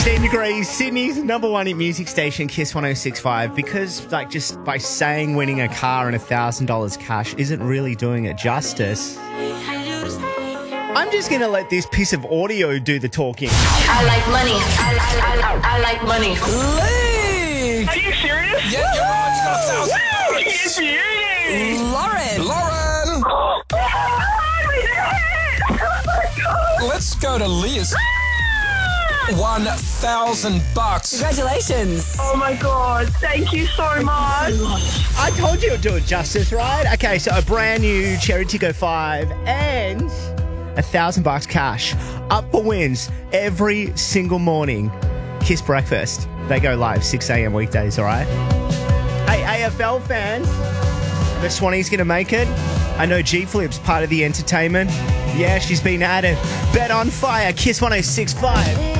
10 degrees, Sydney's number one hit music station, Kiss 106.5, because just by saying winning a car and $1,000 cash isn't really doing it justice. I'm just going to let this piece of audio do the talking. I like money. I like money. Luke! Are you serious? Yeah, you're right. You got $1,000. Wow, it's beauty. Lauren! Oh, we did it! Oh my God. Let's go to Liz. $1,000. Congratulations. Oh my God, thank you so much. I told you it'd do it justice, right? Okay, so a brand new Cherry Tigo 5 and $1,000 cash up for wins every single morning. Kiss Breakfast. They go live 6 a.m. weekdays, all right? Hey, AFL fans, the Swanee's going to make it. I know G-Flip's part of the entertainment. Yeah, she's been at it. Bet on fire, Kiss 106.5.